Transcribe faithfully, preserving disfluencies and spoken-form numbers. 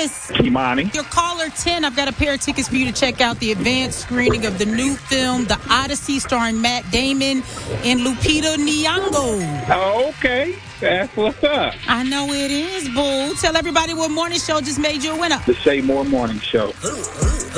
this? Kimani. Your caller ten, I've got a pair of tickets for you to check out the advanced screening of the new film, The Odyssey, starring Matt Damon and Lupita Nyong'o. Oh, okay. That's what's up. I know it is, boo. Tell everybody what morning show just made you a winner. The Say More Morning Show.